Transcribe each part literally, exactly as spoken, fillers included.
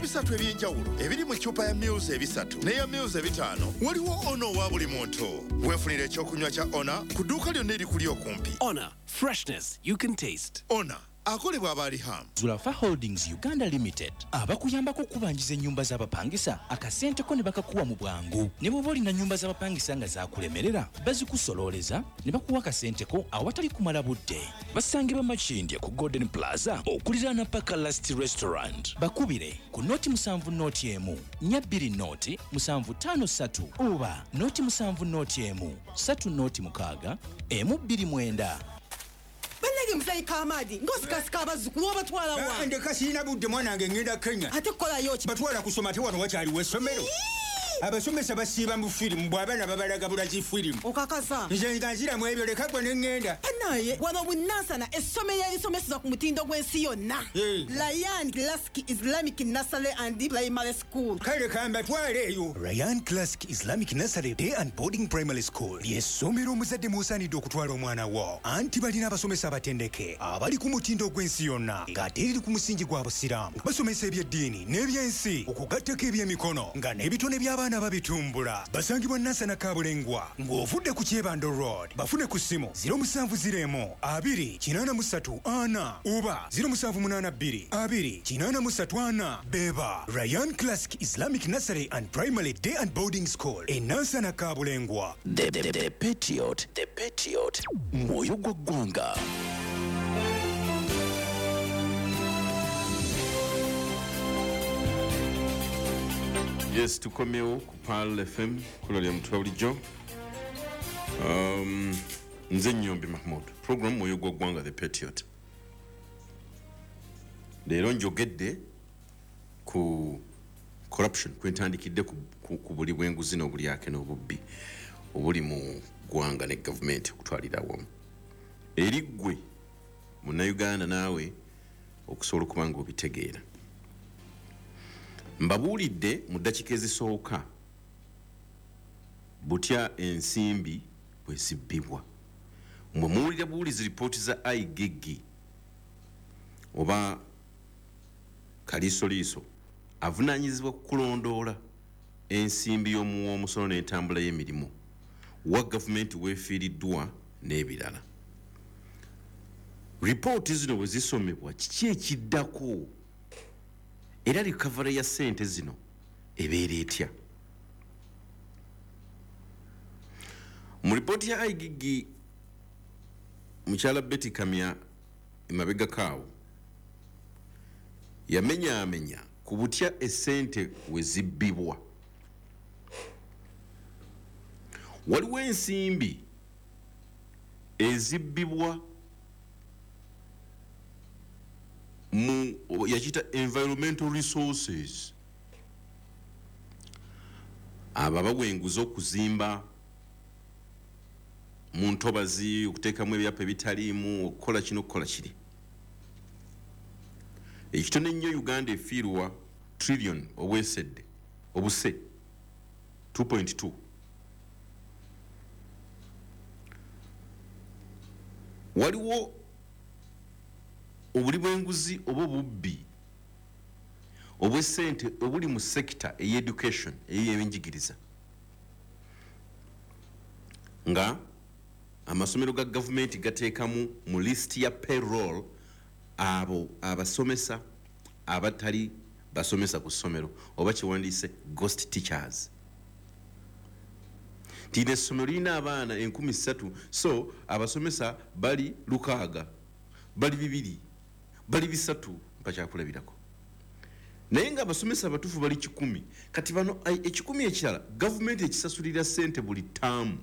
ebisatu ebyenjawulo ebiri mu ccupa ya Muse ebisatu n'eya Muse ebitaano waliwo ono wa buli muntu. Weefunire ekyokunywa kya Ona ku dduuka lyonna erikuli okumpi. Ona, freshness you can taste. Ona akolebwa Abaliham. Zulafa Holdings Uganda Limited abakuyambako okubanjiza ennyumba z'abapangisa akasenteko ne bakakuwa mu bwangu. Ne bw'oba olina nnyumba z'abapangisa nga zaakulemerera bazikusololeza ne bakuwa akasenteko awatali kumala budde. Basangibwa Makindye ku Golden Plaza okuliraana Paka Last Restaurant. Bakubire ku noti musanvu noti emu nnya bbiri noti musanvu ttaano ssatu oba noti musanvu noti emu ssatu noti mukaaga emu bbiri mwenda. Banage mzai kamadi ngosikasika abazukulu obatwala wa ndeka sina budde mwana wange ngenda Kenya ate kola yoki batwala kusoma te wano wakyali w'essomero abasomesa basiiba mu firimu bw'abaana babalaga bulaki firimu okakasa nze nga nziramu ebyo leka gwe ne ngenda naye wano bunansana essomero erisomeseza ku mutindo gw'ensi yonna Ryan Classic Islamic Nursery and Primary School kale kambatwale eyo. Ryan Classic Islamic Nursery Day and Boarding Primary School ly'essomero omuzadde musaanidde okutwala omwana wo anti balina abasomesa abatendeke abali ku mutindo gw'ensi yonna ng'ate eri ku musingi gwa busiraamu basomesa ebyeddiini n'ebyensi okugattako ebyemikono nga n'ebitone by'abaana babitumbula. Basangibwa Nansana Kabulengwa ng'ovudde ku Kyebando Road. Bafune ku ssimu ziro musanvu ziro emu abiri kinaana mu ssatu ana oba ziro musanvu munaana bbiri abiri kinaana mu ssatu ana. Beba Ryan Classic Islamic Nursery and Primary Day and Boarding School e Nansana Kabulengwa. The, the, the Patriot, the Patriot, moyo gwa ggwanga. Yes, tukomeo ku Pearl F M kulo lya mutwa bulijjo. Um, nze Nyombi Mahmoud. Program moyo gwa ggwanga the Patriot. Leero njogedde ku corruption kwentandikidde ku, ku, ku buli bwenguzi n'obuli yake n'obubbi obuli mu ggwanga ne government okutwalira awamu. Eri ggwe Munnayuganda naawe okusobola okuba nga obitegeera. Mbabuulidde mu ddakiika ezisooka butya ensimbi bwe zibbibwa. Mwe muwulira buwulizi ripooti za I G G oba Kaliisoliiso avunaanyizibwa ku kulondoola ensimbi y'omuwa omusolo n'entambula y'emirimu wa gavumenti weefiiriddwa n'ebirala. Ripooti zino bwe zisomebwa kiki ekiddako era recovery ya ssente zino ebeera etya? Mu ripooti ya I G G mukyala Betty Kamya emabega kaawo yamenyaamenya ku butya essente we zibbibwa. Waliwo ensimbi ezibbibwa mu yakita environmental resources. Aba bawenguza okuzimba mu ntobazi okuteekamu ebyapa ebitaliimu okukola kino okukola kiri. Ekitone nnyo Uganda efiirwa trillion obwesedde obuse two point two. Waliwo obuli bwenguzi oba obubbi obw'essente obuli mu sector ey'education ey'ebyenjigiriza nga amasomero ga gavumenti gateekamu mu list ya payroll abo abasomesa abatali basomesa ku ssomero oba kiwandiise ghost teachers. Tine essomero lirina abaana enkumi ssatu so abasomesa bali lukaaga bali bibiri bali bisatu mpakyakulabirako. Naye nga abasomesa abatuufu bali kikumi kati bano ekikumi ekirala gavumenti ekisasulira ssente buli ttaamu.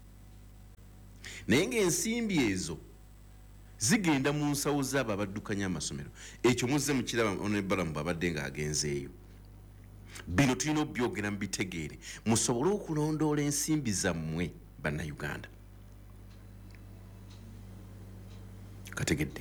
Naye ng'ensimbi ezo zigenda mu nsawo z'abo abaddukanya amasomero. Ekyo muzze mukiraba Honorable bw'abadde ng'agenzeeyo. Bino tulina obyogera mu bitegeere musobole okulondoola ensimbi zammwe bannayuganda. Kategedde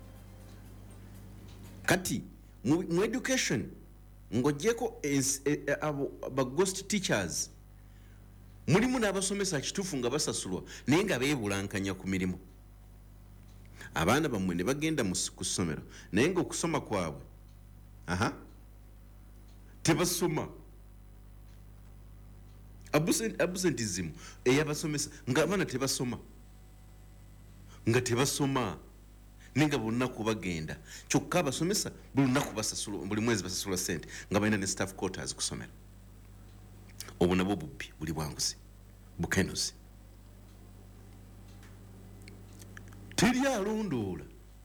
kati mu, mu education ng'oggyeko ba ghost teachers mulimu n'abasomesa kituufu nga basasulwa naye nga beebulankanya ku mirimu. Abaana bammwe ne bagenda ku ssomero naye ng'okusoma kwabwe aha tebasoma absent absentism eyabasomesa nga abaana tebasoma nga tebasoma ninga bonna kubagenda kyokka abasomesa buli lunaku basasula buli mwezi basasula sente nga balina ne staff quarters kusomera obwo nabwo bubbi buli bwanguzi bukenozi teri alondoola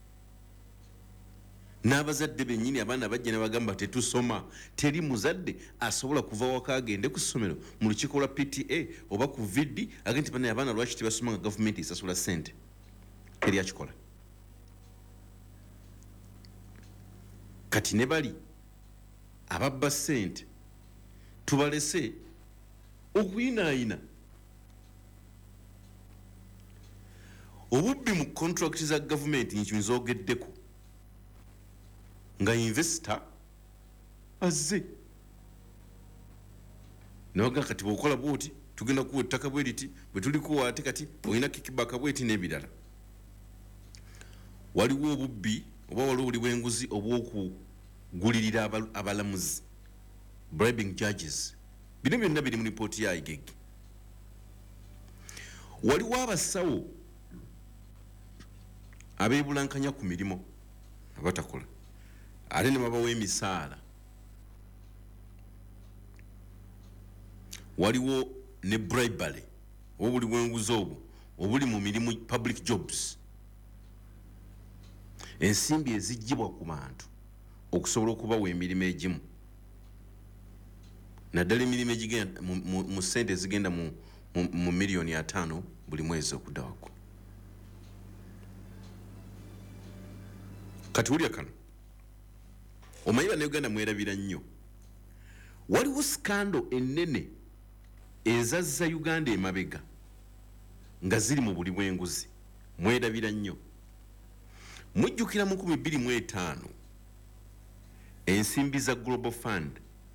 n'abazadde bennyini abaana bajja ne bagamba tetusoma teri muzadde asobola kuva waka agende ku ssomero mu lukiiko lwa P T A oba ku V D agenti bana abaana lwaki tebasoma nga gavumenti esasula ssente teri akikola kati ne bali ababba ssente tubalese okuyinaayina obubbi mu contract za gavumenti nkinzogeddeko nga investor azze nawaga kati bwokola bwoti tugenda kuwa ettaka bweriti bwe tulikuwa ate kati olina kickback bweti n'ebirala waliwo obubbi oba waliwo buli bwenguzi obw'okugulirira abalamuzi bribing judges bino byonna biri mu lipooti ya I G E G waliwo abasawo abeebulankanya ku mirimu abatakola ate ne babawa emisaala waliwo ne bribery oba buli bwenguzi obwo obuli mu mirimu public jobs ensimbi eziggyibwa ku bantu okusobola okubawa emirimu egimu naddala emirimu egigenda mu ssente ezigenda mu miliyoni ataano buli mwezi okudda waggulu kati wulya kano omanyi bannayuganda mwerabira nnyo waliwo skando ennene ezazza Uganda emabega nga ziri mu buli bwenguzi mwerabira nnyo mujjukira mu nkumi bbiri mu etaano ensimbi za Global Fund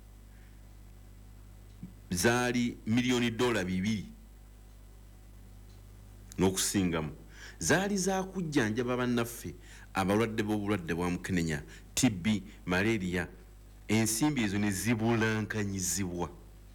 zaali miliyoni dola bibiri n'okusingamu zaali zakujjanjaba bannaffe abalwadde b'obulwadde bwa mukenenya T B malaria ensimbi ezo ne zibulankanyizibwa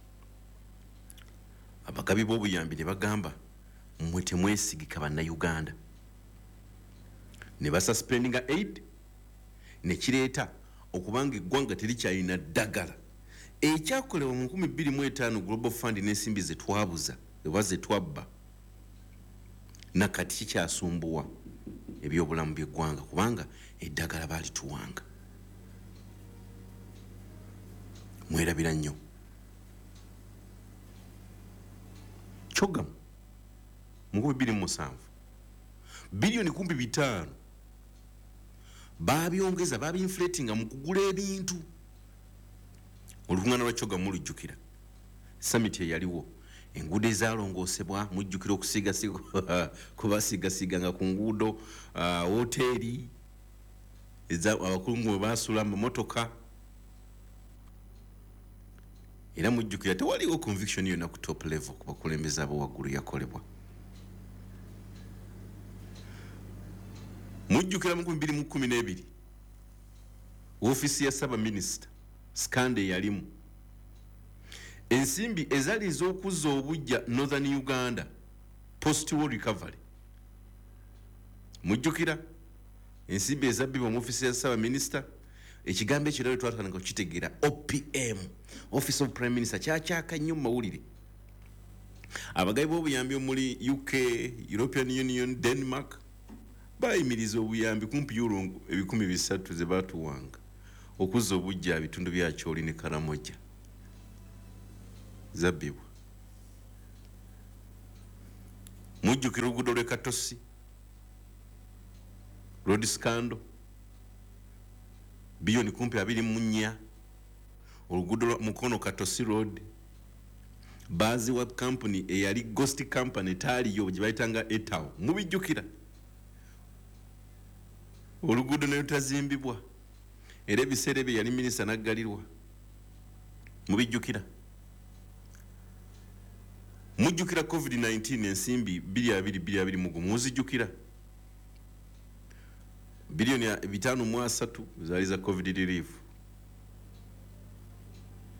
abagabi b'obuyambi ne bagamba mmwe temwesigika bannayuganda ne basuspendinga aid ne kireeta okubanga eggwanga terikyalina ddagala ekyakolebwa mu nkumi bbiri mu etaano Global Fund n'ensimbi ze twabuza oba ze twabba nakati kikyasumbuwa ebyobulamu by'eggwanga kubanga eddagala baali tuwanga mwerabira nnyo kyogamu mu nkumi bbiri mu musanvu biliyoni kumpi bitaano babyongeza babyinflatinga mu kugula ebintu olukuŋŋaana lwa kyogamu mulujjukira summit eyaliwo enguudo ezalongoosebwa mujjukira okusiigasiga kubasiigasiiganga ku nguudo woteeri abakungu bwe baasula amamotoka era mujjukira tewaliwo conviction yonna ku top level ku bakulembeze abo waggulu yakolebwa mujjukira mu bbiri mu kkumi n'ebiri ofiisi ya saba minisita skande yalimu ensimbi ezali ez'okuzza obujja Northern Uganda post war recovery mujjukira ensimbi ezabbibwa mu ofiisi ya saba minisita ekigambo ekyo lero twatandika okitegeera O P M Office of Prime Minister kyakyaka nnyo mu mawulire abagabi b'obuyambi omuli U K European Union Denmark bayimiriza obuyambi kumpi euro ebikumi bisatu ze baatuwanga okuzza obujja bitundu bya Kyoli ne Karamoja zabbibwa mujjukira oluguudo lw'e Katosi road scandal biliyoni kumpi abiri mu nnya oluguudo lwa Mukono Katosi road bazi wa company eyali ghost company taaliyo gye bayitanga Etao mubijjukira oluguudo ne lutazimbibwa era ebiseera ebyo yali minisita n'aggalirwa mubijjukira mujjukira covid nineteen ensimbi bbiri abiri bbiri abiri mu gumu muzijjukira biliyoni bitaano mu asatu zaali za covid relief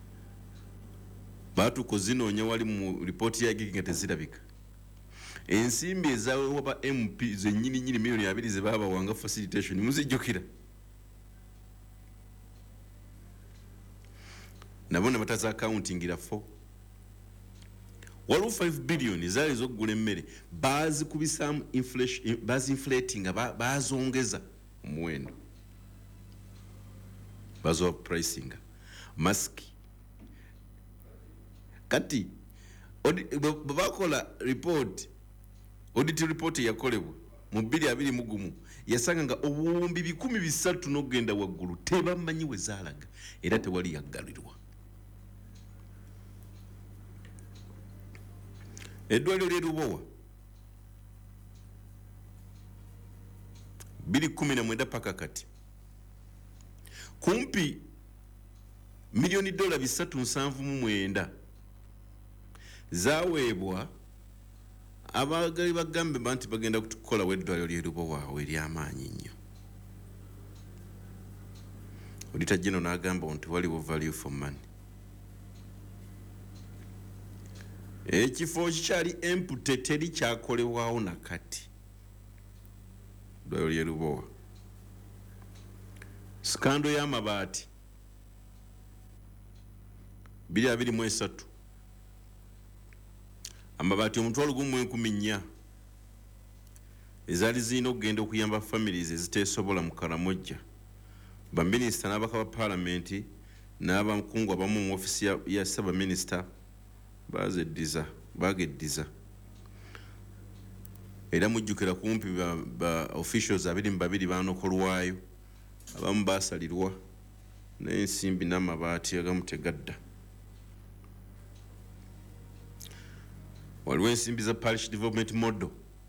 batuko zinoonya wali mu ripooti ya gigi nga tezirabika ensimbi ezawewa ba M P zennyini nnyini milioni abiri ze baabawanga facilitation muzijjukira nabo ne bataza accountingira fo waliwo five billion zaali z'okugula emmere baazikubisaamu inflation baazinflatinga baazongeza omuwendo bazowa pricinga maski kati babakola report audit report yakolebwa mu bbiri abiri mu gumu yasanga nga obuwumbi bikumi bisatu n'ogenda waggulu tebamanyi we zaalaga era tewali yaggalirwa eddwaliro ly'e Lubowa bbiri kumi na mwenda paka kati kumpi miliyoni dola bisatu nsanvu mu mwenda zaweebwa abagali bagambe banti bagenda kutukola weddwaliro ly'e Lubowa ery'amaanyi nnyo Auditor General n'agamba nti waliwo value for money ekifo kikyali empute teri kyakolebwawo nakati eddwaliro ly'e Lubowa skando y'amabaati bbiri abiri mu esatu amabaati omutwalo gumu enkumi nnya ezaali zirina okugenda okuyamba families eziteesobola mu Karamojja baminisita n'abaka ba paalamenti n'abakungu abamu mu ofisi ya, ya ssabaminisita baazeddiza baageddiza era mujjukira kumpi ba, ba officials abiri mu babiri baanokolwayo abamu baasalirwa n'ensimbi n'amabaati agamu tegadda waliwo ensimbi za parish development model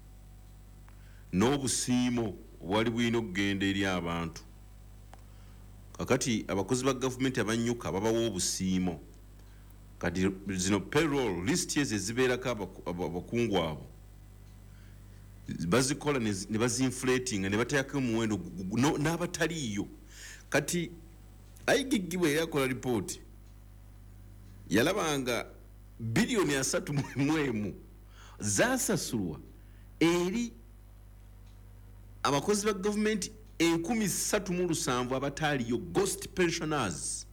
n'obusiimo obwali bulina okugenda eri abantu kakati abakozi ba gavumenti abanyuka babawo obusiimo kati zino payroll list ezo ezibeerako abakungu abo bazikola ne bazinflatinga ne batayako omuwendo n'abataliiyo kati ayigigibwa era akola ripooti yalabanga biliyoni asatu mu emu zasasulwa eri abakozi ba gavumenti enkumi ssatu mu lusanvu abataaliyo ghost pensioners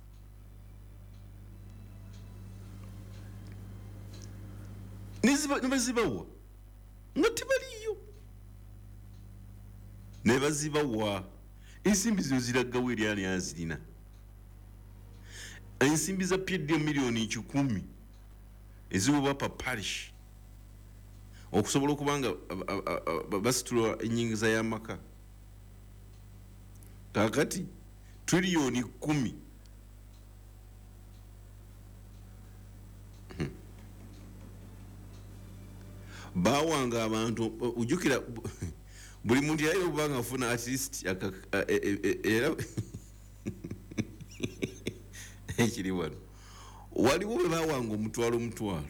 nebazibawa nga tebaliyo nebazibawa ensimbi zino ziraggawo eri ani azirina ensimbi za P D miliyoni kikumi eziweebwa pa parish okusobola okubanga basitula ennyingiza y'amaka kakati triliyoni kumi bawanga abantu ujukira buli muntu yayo obanga afuna at least era ekiri wano waliwo bwe bawanga omutwalo omutwalo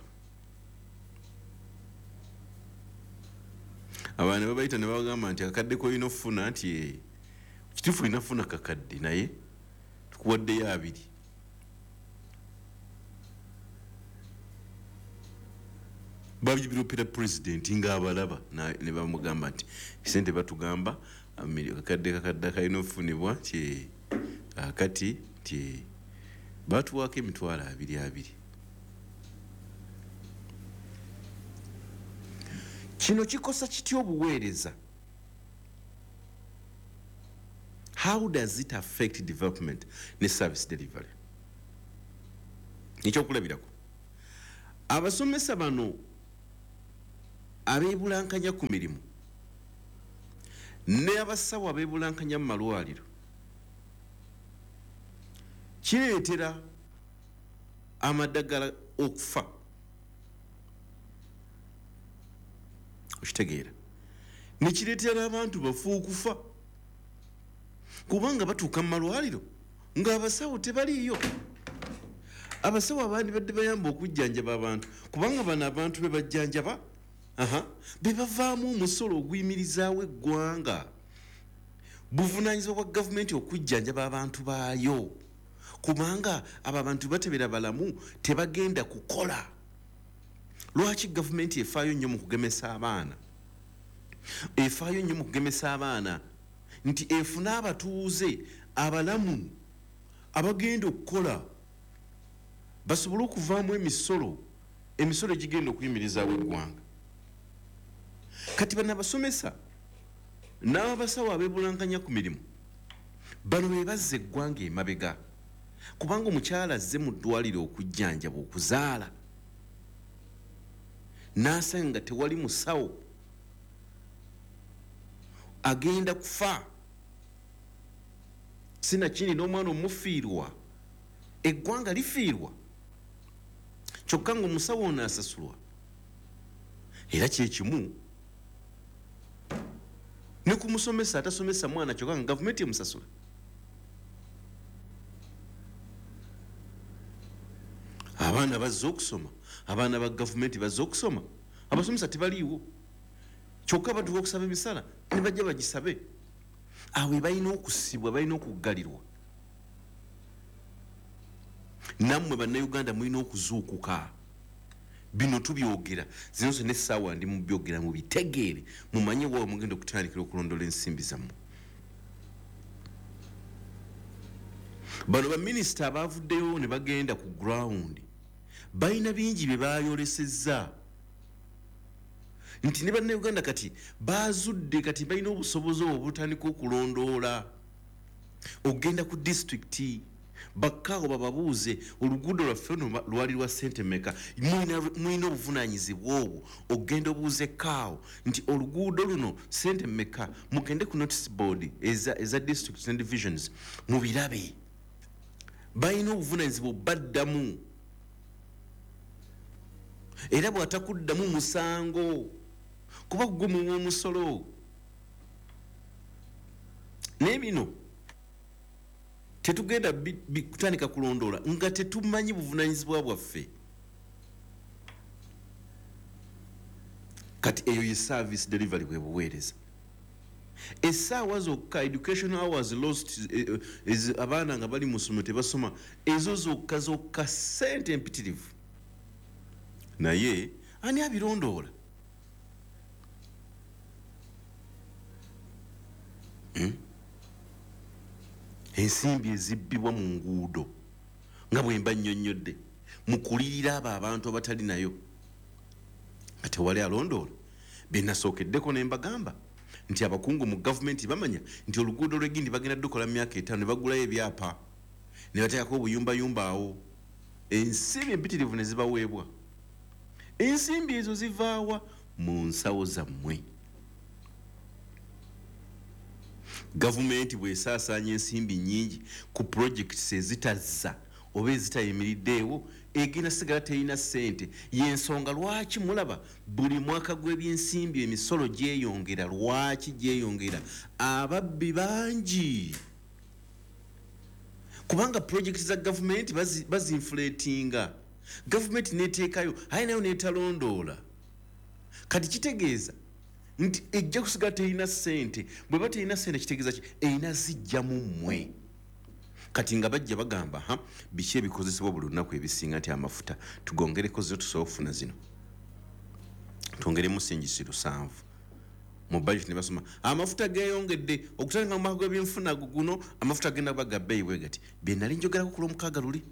abaana babayita ne bagamba nti akadde kolina okufuna nti kituufu olina funa kakadde naye tukuwaddeyo abiri babiropera pulezidenti ng'abalaba ne bamugamba nti sente batugamba kakadde kakadde akalina okufunibwa ti akati ti batuwaako emitwalo abiri abiri kino kikosa kitya obuweereza how does it affect development ne service delivery ekyokulabirako abasomesa bano abeebulankanya ku mirimu ne abasawo abeebulankanya mu malwaliro kireetera amadagala okufa okitegeera nekireetera abantu bafu okufa kubanga batuuka mu malwaliro ng'abasawo tebaliiyo abasawo abandi badde bayamba okujjanjaba abantu kubanga bano abantu be bajjanjaba aha be bavaamu omusolo oguyimirizaawo eggwanga buvunaanyizibwa bwa gavumenti okujjanjaba abantu baayo kubanga abo abantu batebera balamu tebagenda kukola. Lwaki gavumenti efaayo nnyo mu kugemesa abaana? Efaayo nnyo mu kugemesa abaana nti efuna abatuuze abalamu abagenda okukola basobole okuvaamu emisolo emisolo egigenda okuyimirizaawo eggwanga. Kati bano abasomesa n'abasawo abeebulankanya ku mirimu bano be bazza eggwanga emabega kubanga omukyala azze mu ddwaliro okujjanjaba okuzaala n'asanga nga tewali musawo agenda kufa sinakindi n'omwana omufiirwa eggwanga lifiirwa kyokka ng'omusawo ono asasulwa era kyekimu ne ku musomesa atasomesa mwana kyokka nga gavumenti emusasula. Abaana bazze okusoma, abaana ba gavumenti bazze okusoma, abasomesa tebaliiwo kyokka batuuka okusaba emisala ne bajja bagisabe. Awe balina okusibwa, balina okuggalirwa. Nammwe bannayuganda mulina okuzuukuka. Bino tubyogera zino zonna essaawa ndi mu byogera mu bitegeere mumanye waawe mugenda okutandikira okulondola ensimbi zammwe. Bano baminisita abaavuddeyo ne bagenda ku ground balina bingi bye baayolesezza nti ne bannayuganda kati baazudde kati balina obusobozi obutandika okulondoola. Ogenda ku disitulikiti bakkaawo bababuuze oluguudo lwaffe luno lwali lwa ssente mmeka, mulina obuvunaanyizibwa obwo. Ogenda obuuze kaawo nti oluguudo luno ssente mmeka, mugende ku notice board eza, eza districts and divisions mubirabe. Balina obuvunaanyizibwa baddamu era bw'atakuddamu musango kuba kugumuwa omusolo. N'ebino tetugenda kutandika kulondoola nga tetumanyi buvunaanyizibwa bwaffe. Kati eyo ye service delivery bwe buweereza. Essaawa zokka education hours lost is abaana nga bali mu ssomero tebasoma ezo zokka zokka ssente empitirivu. Naye ani abirondoola? Hmm? Ensimbi ezibbibwa mu nguudo nga bwe mba nnyonnyodde mu kulirira abo abantu abatali nayo nga tewali alondoola. Bye nasookeddeko ne mbagamba nti abakungu mu gavumenti bamanya nti oluguudo lw'egindi bagenda dukola mu myaka etaano ne bagulayo ebyapa ne bateekako obuyumbayumba awo. Ensimbi empitirivu ne zibaweebwa. Ensimbi ezo zivaawa mu nsawo zammwe. Gavumenti bw'esaasaanya ensimbi nnyingi ku projects ezitazza oba ezitayimiriddeewo egenda sigala terina ssente. Y'ensonga lwaki mulaba buli mwaka gw'ebyensimbi emisolo gyeyongera. Lwaki gyeyongera? Ababbi bangi kubanga projects za gavumenti bazinflatinga. Gavumenti neteekayo aye nayo neetalondoola. Kati kitegeeza nti ejja kusigala terina ssente. Bwe ba terina ssente kitegeeza ki? Erina zijja mu mmwe. Kati nga bajja bagamba ha biki ebikozesebwa buli lunaku ebisinga nti amafuta tugongereko zo tusobola okufuna zino twongeremu singisi lusanvu mu budget ne basoma amafuta geeyongedde okutandika mu mwaka gw'ebyenfuna guno amafuta agenda kuba ga bbeeyi bwe gati. Bye nali njogerako ku lwomukaaga luli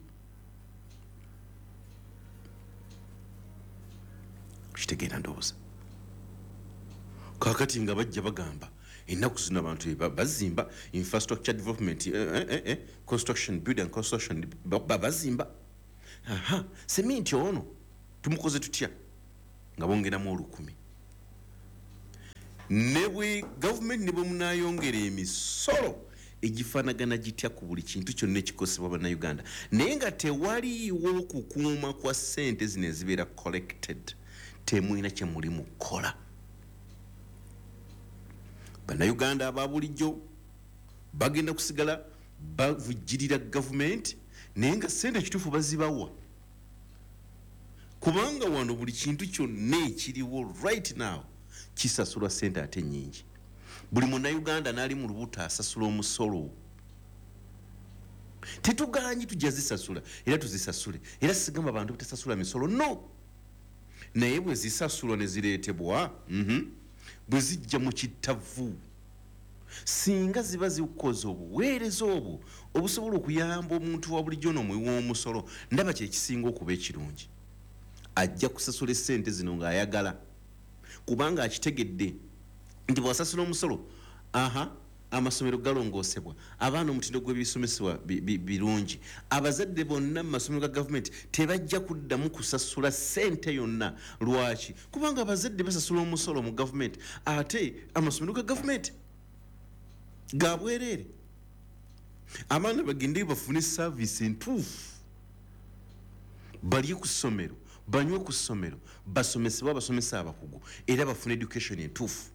kitegeera ndowooza. Kaakati nga bajja bagamba ennaku zino abantu bazimba infrastructure development eh, eh, eh, construction building and construction bazimba. Aha, sementi ono tumukoze tutya nga bongeramu olukumi. Ne bwe gavumenti ne bwe munaayongera emisolo egifaanagana gitya ku buli kintu kyonna ekikosebwa bannayuganda naye nga tewaliiwo kukuuma kwa ssente zino ezibeera collected, temulina kye muli mu kukola. Bannayuganda aba bulijjo bagenda kusigala bavujjirira gavumenti naye nga ssente ekituufu bazibawa kubanga wano buli kintu kyonna ekiriwo right now kisasulwa ssente ate nnyingi. Buli munnayuganda n'ali mu lubuto asasula omusolo. tetugaanyi tujja zisasula era tuzisasule era sigamba abantu butasasula misolo no naye bwe zisasulwa ne zireetebwa mhm bwe zijja mu kittavu singa ziba zikoze obuweereza obwo obusobola okuyamba omuntu wa bulijjo n'omuwi w'omusolo ndaba kye kisinga okuba ekirungi ajja kusasula essente zino ng'ayagala kubanga akitegedde nti bw'asasula omusolo aha amasomero galongoosebwa abaana omutindo gw'ebisomesebwa birungi abazadde bonna mu masomero ga gavumenti tebajja kuddamu kusasula ssente yonna lwaki kubanga abazadde basasula omusolo mu gavumenti ate amasomero ga gavumenti ga bwereere abaana bagende bafune saaviisi entuufu balye ku ssomero banywe ku ssomero basomesebwa abasomesa abakugu era bafune education entuufu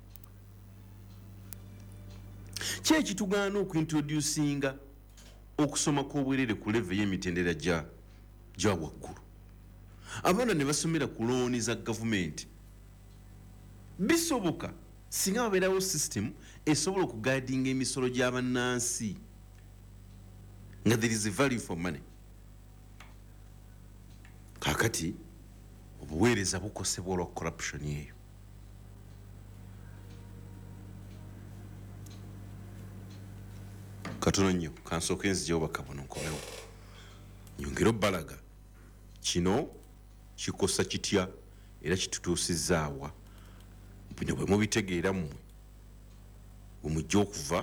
kyeki tugaana okuintroducinga okusoma kw'obwerere ku leve y'emitendera gya gya waggulu abaana ne basomera ku looni za gavumenti bisoboka singa babeerawo system esobola okugaidinga emisolo gy'abannansi nga there is a value for money kakati obuweereza bukosebwa olwa corruption eyo katono nnyo kansooka enzigyewo bakabono nkomewo nyongera obbalaga kino kikosa kitya era kitutuusizaawa bino bwe mubitegeera mmwe bwe mujja okuva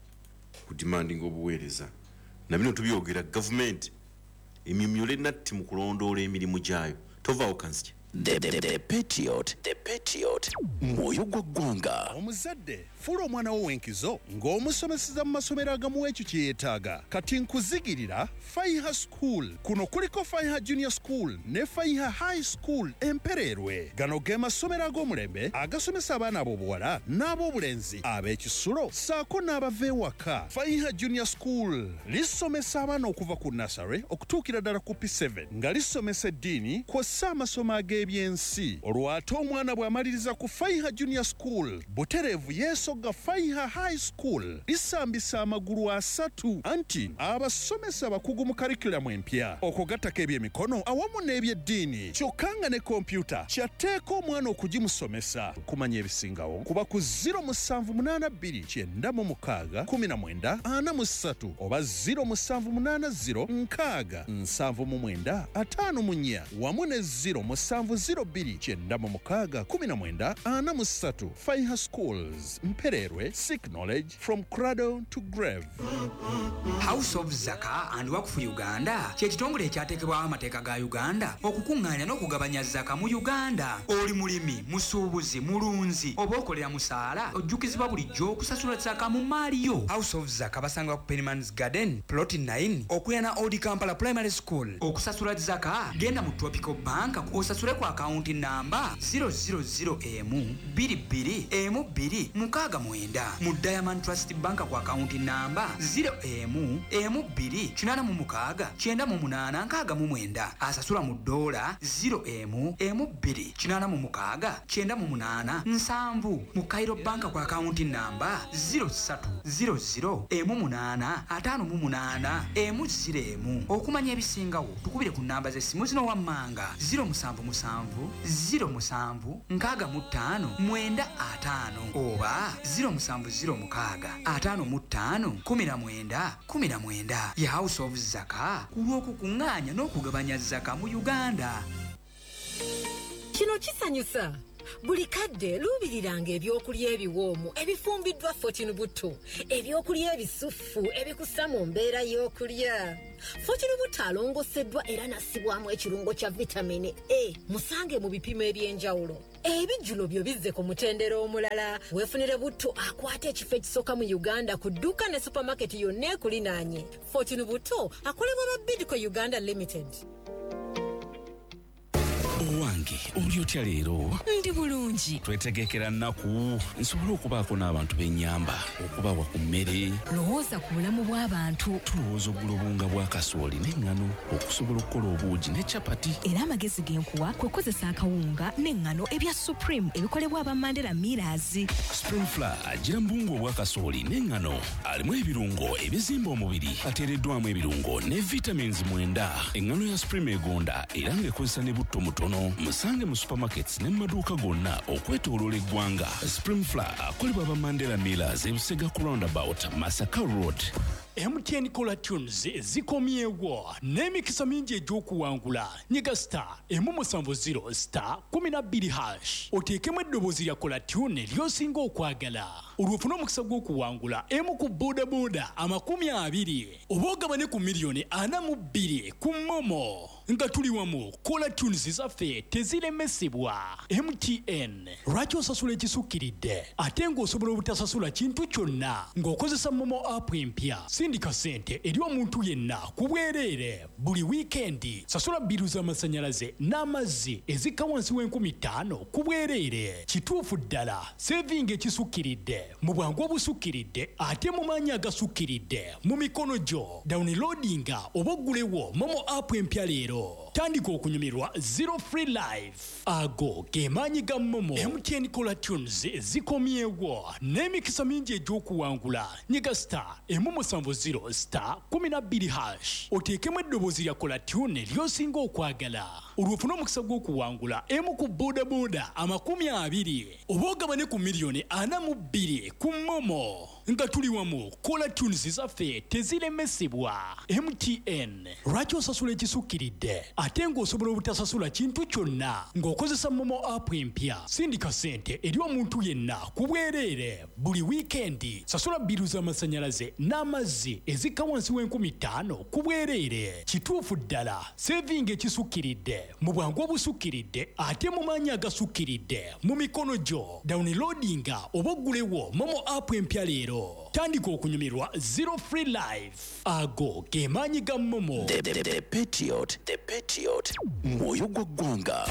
ku demanding obuweereza na bino tubyogera gavumenti emyumyole natti mu kulondoola emirimu gyayo tovaawo kansiki The, the, the Patriot, the Patriot, mwoyo gwa ggwanga. Omuzadde fuula omwana wo w'enkizo ng'omusomeseza mu masomero agamuwa ekyo kye yeetaaga kati nkuzigirira Faiha School kuno kuliko Faiha Junior School ne Faiha High School Empererwe gano ge masomero ag'omulembe agasomesa abaana ab'obuwala n'ab'obulenzi ab'ekisulo saako n'abava ewaka. Faiha Junior School lisomesa abaana okuva ku nursery okutuukira ddala ku P seven nga lisomesa eddiini kw'ossa amasomo ag'ebyensi olwate omwana bw'amaliriza ku Faiha Junior School butereevu yeesogga Faiha High School lisambisa amagulu asatu anti abasomesa bakugu mu curriculum empya okugattako ebyemikono awamu n'ebyeddiini kyokka nga ne kompyuta kyatteeka omwana okugimusomesa kumanya ebisingawo kuba ku zero musanvu munaana bbiri kyenda mu mukaaga kumi na mwenda ana mu ssatu oba zero musanvu munaana zero nkaaga nsanvu mu mwenda ataano mu nnya wamu ne zero musanvu zero bbiri kyenda mu mukaaga kumi na mwenda ana mu ssatu. Faiha Schools Mpererwe, seek knowledge from cradle to grave. House of Zaka and Work for Uganda kye kitongole ekyateekebwawo amateeka ga Uganda okukuŋŋaanya n'okugabanya zaka mu Uganda. Oli mulimi, musuubuzi, mulunzi oba okolera musaala ojjukizibwa bulijjo okusasula zaka mu maali yo. House of Zaka basanga ku Pennyman's Garden plot nine okulya Old Kampala Primary School. Okusasula zaka genda mu Tropical Bank osasule ku akaunti namba zero zero zero emu bbiri bbiri emu bbiri mukaaga mwenda mu Diamond Trust Bank ku akaunti namba zero emu emu bbiri kinaana mu mukaaga kyenda mu munaana nkaaga mu mwenda asasula mu dola zero emu emu bbiri kinaana mu mukaaga kyenda mu munaana nsanvu mu Cairo Bank ku akaunti namba zero ssatu zero zero emu munaana ataano mu munaana emu ziro emu. Okumanya ebisingawo tukubire ku namba z'essimu zino wammanga zero musanvu musanvu zero musanvu nkaaga mu ttaano mwenda ataano oba zero musanvu zero mukaaga ataano mu ttaano kumi na mwenda kumi na mwenda. Ye House of Zaka ku lw'okukuŋŋaanya n'okugabanya zaka mu Uganda. Kino kisanyusa. Buli kadde luubiriranga ebyokulya ebiwoomu ebifumbiddwa Fortune Butto ebyokulya ebisufu ebikussa mu mbeera y'okulya. Fortune Butto alongoseddwa era nassibwamu ekirungo kya vitamini A musange mu bipimo eby'enjawulo. Ebijjulo byo bizze ku mutendera omulala. Weefunire Butto akwata ekifo ekisooka mu Uganda ku dduuka ne supermarket yonna ekulinaanye. Fortune Butto akolebwa ba Bidco Uganda Limited. owange oli otya leero? Ndi bulungi. Twetegekera nnaku nsobole okubaako n'abantu b'ennyamba okubawa ku mmere. Lowooza ku bulamu bw'abantu. Tulowooza ogula obunga bwa kasooli n'eŋŋano okusobola okukola obuugi ne capati. Era amagezi genkuwa kwe kozesa akawunga n'eŋŋano ebya Supreme ebikolebwa aba Mandela Millers. Spring Flour agira mbungu obwa kasooli n'eŋŋano alimu ebirungo ebizimba omubiri ateereddwamu ebirungo ne vitamins mwenda. Eŋŋano ya Supreme egonda era ng'ekozesa ne butto mutono. Musange mu supermarkets ne mu maduuka gonna okwetooloola eggwanga. Spring Flour akolebwa aba Mandela Millers e Busega ku roundabout Masaka Road. M T N Cola Tunes zikomyewo n'emikisa mingi egy'okuwangula. Nyiga star emu musanvu zero star kumi na bbiri hash oteekemu eddoboozi lya Cola Tune ly'osinga okwagala. Olwofuna omukisa gw'okuwangula emu ku boodabooda amakumi abiri oba ogabane ku miliyoni ana mu bbiri ku Momo. Nga tuli wamu Cola Tunes zaffe teziremesebwa. M T N lwaki osasula ekisukkiridde ate ng'osobola obutasasula kintu kyonna ng'okozesa Momo app empya. Sindika sente eri omuntu yenna ku bwereere buli wiikendi. Sasula bbiru z'amasannyalaze n'amazzi ezikka wansi w'enkumi ttaano ku bwereere. Kituufu ddala sevinga ekisukkiridde mu bwangu obusukkiridde ate mu maanyi agasukkiridde mu mikono gyo. Downloadinga oba oggulewo Momo app empya leero. Tandika okunyumirwa zero free life. Ago ge maanyi ga Momo. M T N Cola Tunes zikomyewo n'emikisa mingi egy'okuwangula. Nyiga star emu musanvu zero star kumi na bbiri hash oteekemu eddoboozi lya Cola Tune ly'osinga okwagala. Olwofuna omukisa gw'okuwangula emu ku boodabooda amakumi abiri oba ogabane ku miliyoni ana mu bbiri ku Momo. Nga tuli wamu Cola Tunes zaffe teziremesebwa. M T N lwaki osasula ekisukkiridde ate ng'osobola obutasasula kintu kyonna ng'okozesa Momo app empya. Sindika sente eri omuntu yenna ku bwereere buli wiikendi. Sasula bbiru z'amasannyalaze n'amazzi ezikka wansi w'enkumi ttaano ku bwereere. Kituufu ddala sevinga ekisukkiridde mu bwangu obusukkiridde ate mu maanyi agasukkiridde mu mikono gyo. Downloadinga oba oggulewo Momo app empya leero. Tandika okunyumirwa zero free life. Ago ge maanyi ga Momo. The, the, the Patriot, the Patriot, moyo gwa ggwanga.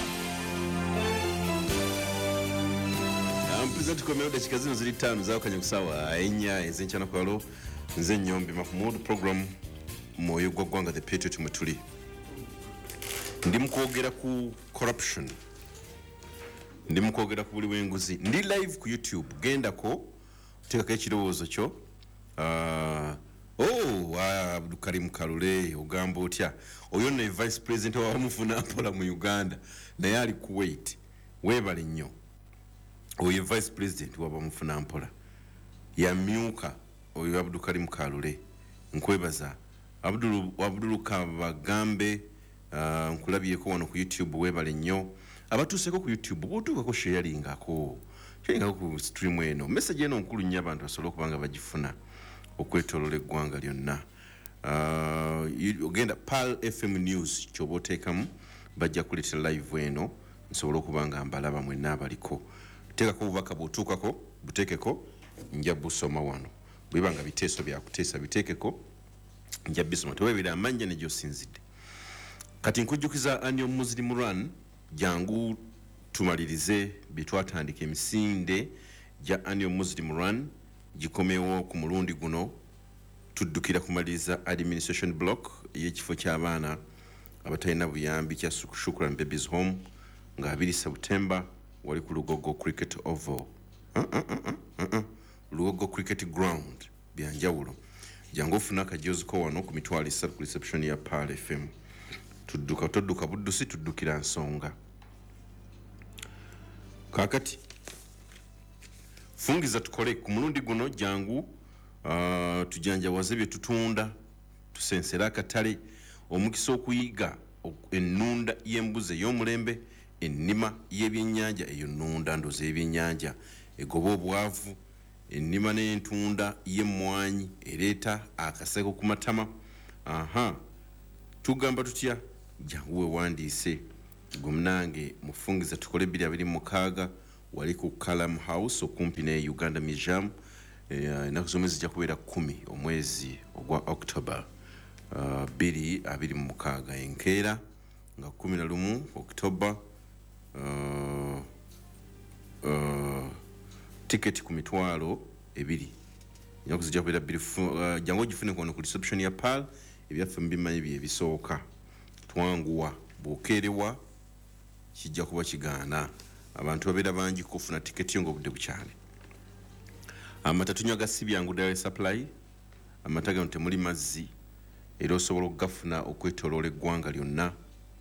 Mpulizza tukomyewo dakika zino ziri ttaano zaawukanye ku ssaawa ennya ez'enkyanakwalo. Nze Nnyombi Mahmood, program moyo gwa ggwanga the Patriot mwe tuli. Ndi mu kwogera ku corruption. Ndi mu kwogera ku buli bw'enguzi. Ndi live ku YouTube. Gendako teekako ekirowoozo kyo. Uh, oh, Abdul Karim Kalule ogamba otya. Oyo ne vice president wa mufuna mpola mu Uganda naye ali Kuwait. Weebale nnyo. Oyo vice president wa mufuna mpola. Yamyuka oyo Abdul Karim Kalule. Nkwebaza. Abdul Abdul Kabagambe uh, nkulabyeko wano ku YouTube. Weebale nnyo. Abatuuseko ku YouTube botuukako sharing ako. Sharing ku stream eno. Message eno nkulu nnyo abantu basobola okubanga bagifuna okwetooloola eggwanga lyonna. Uh, ogenda Pal F M News kyoba oteekamu bajja kuleetera live eno nsobola okubanga mbalaba mwenna abaliko. Teekako obubaka bw'otuukako buteekeko nja busoma wano. Bwebanga biteeso byakuteesa biteekeko nja bisoma. Teweebera amannya ne gy'osinzidde. Kati nkujjukiza Annual Muslim Run jangu tumalirize bye twatandika emisinde gya Annual Muslim Run gikomewo ku mulundi guno. Tuddukira kumaliriza administration block y'ekifo ky'abaana abatalina buyambi kya Shukran Babies Home nga abiri September wali ku Lugogo Cricket Oval. Uh, uh, uh, uh, uh. Lugogo Cricket Ground byanjawulo. Jangu ofuna akajoozi ko wano ku mitwalo esatu ku reception ya Pal F M. Tudduka todduka buddusi tuddukira nsonga. Kakati fungiza tukole ku mulundi guno jangu uh, tujanjawaze bye tutunda tusensera akatale omukisa okuyiga ennunda y'embuzi y'omulembe ennima y'ebyennyanja eyo nnunda ndoze y'ebyennyanja egoba obwavu ennima n'entunda y'emmwanyi ereeta akaseko ku matama. Aha tugamba tutya jangu wewandiise gumnange mufungiza tukole bbiri abiri mu mukaaga wali ku Kalam House okumpi ne Uganda Museum. Ennaku zomwe zijja kubeera kumi omwezi ogwa October uh, bbiri abiri mu mukaaga enkeera nga kumi na lumu October uh, uh, tiketi ku mitwalo ebiri nyaku zijja kubeera bbiri uh, jangu ogifune kono ku reception ya pal ebyaffe mubimanyi bye bisooka twanguwa bwokeerewa kijja kuba kigaana abantu babeera bangi kufuna tiketi yo ng'obudde bukyali amata tunywa gasibyangu ddala supply amata gano temuli mazzi era osobola okugafuna okwetoloola eggwanga lyonna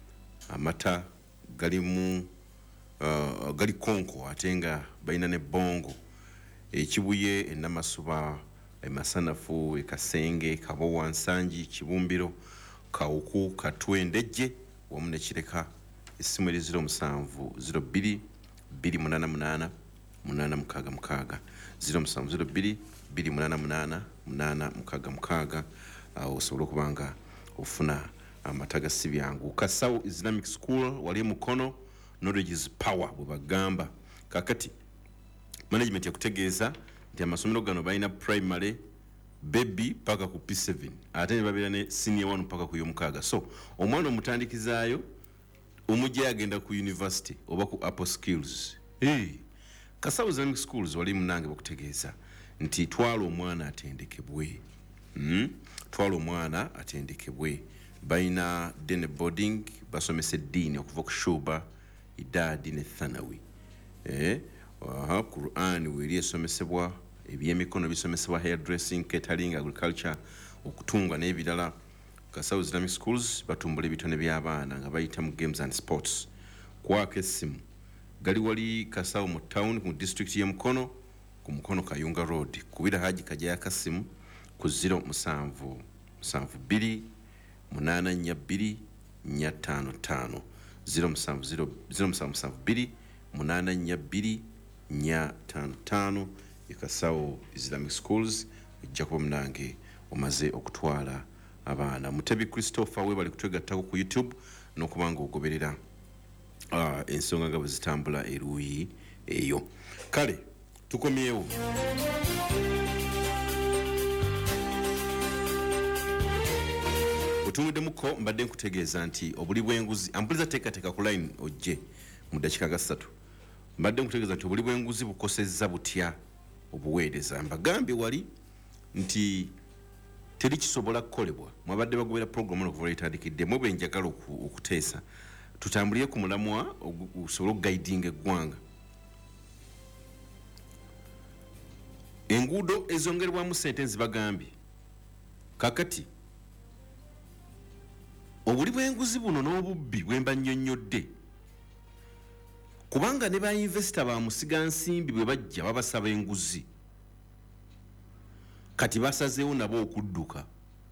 amata galimu uh, gali konko ate nga balina ne bongo ekibuye enamasuba emasanafu ekasenge kabowa nsangi kibumbiro kawuku katwendejje wamu nekireka essimu eri ziro musanvu ziro bbiri bbiri munaana munaana munaana mukaaga mukaaga ziro musanvu ziro bbiri bbiri munaana munaana munaana mukaaga mukaaga awo osobola okuba nga ofuna amata gasibyangu Kasawo Islamic School wali mukono knowledge is power bwe bagamba kakati management yakutegeeza nti amasomero gano balina primary baby paka ku P seven ate ne babeera ne senior one paka ku yomukaaga so omwana omutandikizaayo omujja agenda ku university oba ku upper skills hey. Kasawo Islamic Schools wali munange bakutegeeza nti twala omwana atendekebwe mm? twala omwana atendekebwe baina dene boarding basomesa eddiini okuva ku shuba idadi ne thanawi eh? Aha, Quran weri esomesebwa ebyemikono bisomesebwa hairdressing catering agriculture okutunga n'ebirala Kasawo Islamic Schools batumbula ebitone by'abaana nga bayita mu games and sports kwaka essimu gali wali Kasawo mu town mu district ya Mukono ku Mukono Kayunga Road kubira haji kaja ya kasimu ku ziro musanvu musanvu biri munana nya biri nya tano tano ziro musanvu ziro ziro musanvu musanvu biri munana nya biri nya tano tano Kasawo Islamic Schools jakuba mnange omaze okutwala abaana Mutebi Christopher we bali kutwegattako ku YouTube n'okubanga ogoberera uh, ensonga nga bwe zitambula eruyi eyo kale tukomyewo otumudde muko mbadde nkutegeeza nti obuli bw'enguzi ampuliza teekateeka ku line ojje mu dakiika ga ssatu mbadde nkutegeeza nti obuli bw'enguzi bukosezza butya obuweereza mbagambye wali nti teri kisobola kukolebwa mwabadde bagobera programu okuva etandikidde mu benjagala okuteesa tutambulire ku mulamwa osobola okugaidinga eggwanga enguudo ezongerwamu ssente zibagambye kakati obuli bw'enguzi buno n'obubbi bwemba nnyonnyodde kubanga ne bainvesita ba musigansimbi bwe bajja babasaba enguzi kati basazeewo nabo okudduka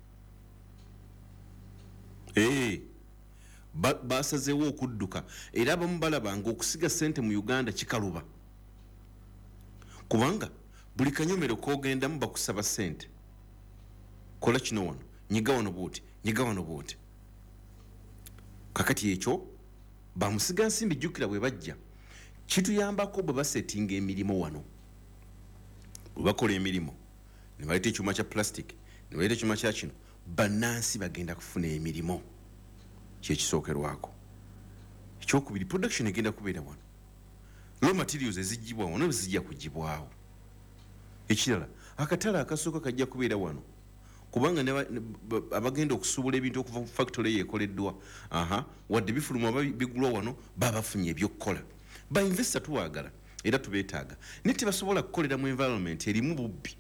ee ba, basazeewo okudduka era abamu balabanga okusiga ssente mu Uganda kikaluba kubanga buli kanyomero k'ogendamu bakusaba ssente kola kino wano nyiga wano bwoti nyiga wano bwoti kakati ekyo bamusigansimbi jjukira bwe bajja kituyambako bwe basetinga emirimu wano bwe bakola emirimu ne baleeta ekyuma kya plastic ne baleeta ekyuma kya kino bannansi bagenda kufuna emirimu kyekisookerwako ekyokubiri production egenda kubeera wano raw materials ezigibwa wano bezijja kugibwawo ekirala akatale akasooka kajja kubeera wano kubanga ne abagenda okusuubula ebintu okuva mu factory yekoleddwa aha wadde bifuluma bigulwa wano babafunye ebyokukola bainvesita tuwaagala era tubeetaaga naye tebasobola kukolera mu environment erimu bubbi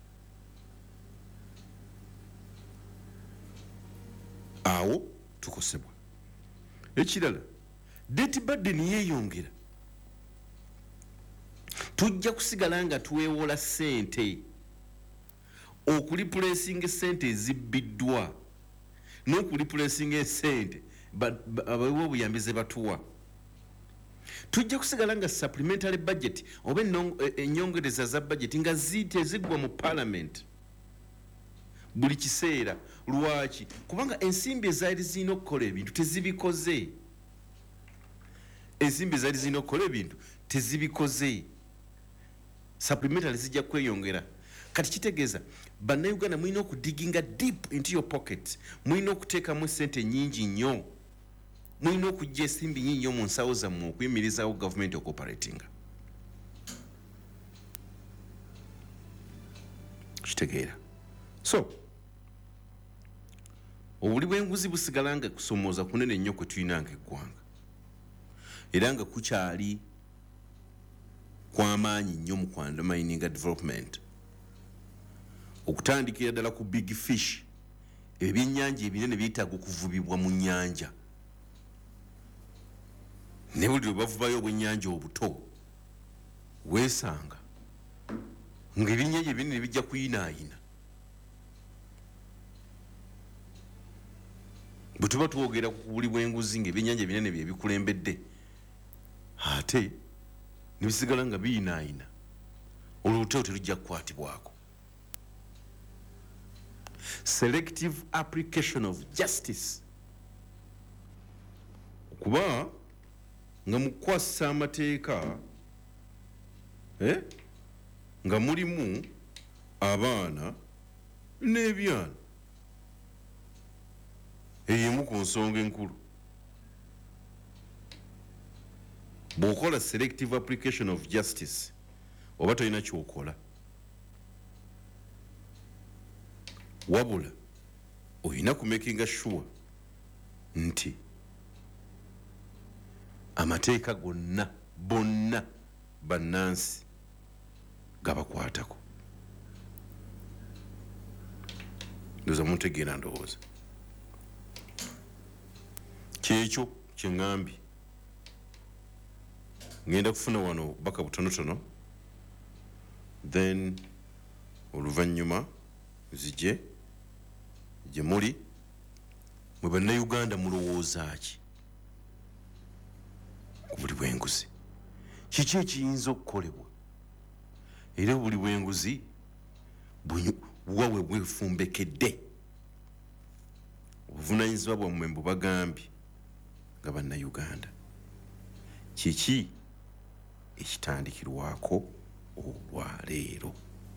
awo tukosebwa ekirala debt burden yeeyongera tujja kusigala nga tuweewola ssente okulipulesinga essente ezibbiddwa n'okulipulesinga essente abawewa obuyambi ze batuwa tujja kusigala nga supplementary budget oba ennyongereza za budget nga zitezigwa mu parliament buli kiseera lwaki kubanga ensimbi ezaali zirina okukola ebintu tezibikoze ensimbi ezaali zirina okukola ebintu tezibikoze supplementary zijja kweyongera kati kitegeeza bannayuganda mulina okudiginga deep into your pocket mulina okuteekamu sente nyingi nnyo mulina okujja esimbi nnyingi mu nsawo zammwe okuyimirizaawo gavumenti okoperatinga. Kitegeera. So obuli bw'enguzi busigala nga kusomooza kunene nnyo kwe tulina nga eggwanga era nga kukyali kw'amaanyi nnyo mu kwandamininga development okutandikira ddala ku big fish ebyennyanja ebinene byetaaga okuvubibwa mu nnyanja ne buli lwe bavubayo obwennyanja obuto weesanga ng'ebyennyanja ebinene bijja kuyinaayina. Bwe tuba twogera ku buli bw'enguzi ng'ebyennyanja ebinene bye bikulembedde ate ne bisigala nga biyinaayina oluteo terujja kukwatibwako. Selective application of justice okuba nga mu kukwasisa amateeka eh? nga mulimu abaana n'ebyana eyemu ku nsonga enkulu. Bw'okola selective application of justice oba tolina kyokola wabula olina kumakinga sure nti amateeka gonna bonna bannansi gabakwatako. Ndowooza muntegeera ndowooza. Kyekyo kye ŋŋambye ngenda kufuna wano baka butonotono then oluvannyuma zijje gye muli mwe bannayuganda mulowooza ki ku buli bw'enguzi, kiki ekiyinza okukolebwa era buli bw'enguzi buwawe bwefumbekedde obuvunaanyizibwa bwammwe mbubagambye nga bannayuganda kiki ekitandikirwako olwaleero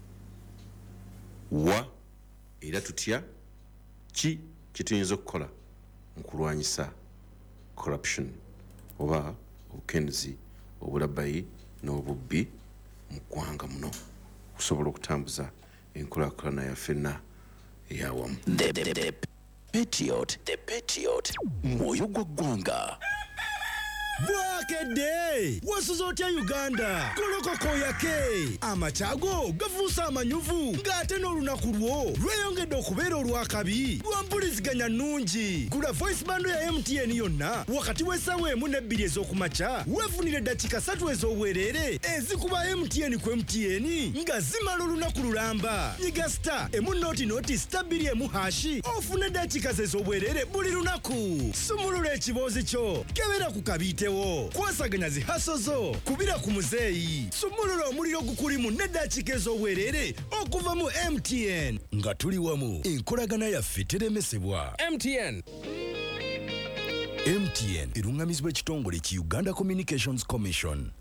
wa era tutya ki kituyinza okukola mu kulwanyisa corruption oba obukenuzi obulabbayi n'obubbi mu ggwanga muno okusobola okutambuza enkulaakulana yaffenna eyawamu. The Patriot, the Patriot, moyo gwa ggwanga. Bwakedde wasuza otya Uganda kolokoko yake amachago gafuusa amanyuvu ng'ate n'olunaku lwo lweyongedde okubeera olwakabi lwampuliziganya nnungi. Gula voice bando ya M T N yonna wakati w'essaawa emu n'ebbiri ez'okumakya weefunire eddakiika ssatu ez'obwereere ezikuba M T N ku M T N nga zimala olunaku lulamba. Nyiga star emu nooti nooti star bbiri emu hashi ofune eddakiika ze ez'obwereere buli lunaku. Sumulula ekiboozi kyo kebera ku kabiite kwasaganya zihaso zo kubira ku muzeeyi sumulula omuliro gukulimu n'eddakiika ez'obwereere okuva mu M T N nga tuli wamu enkolagana yaffe teremesebwa. M T N M T N erungamizibwa ekitongole ki Uganda Communications Commission.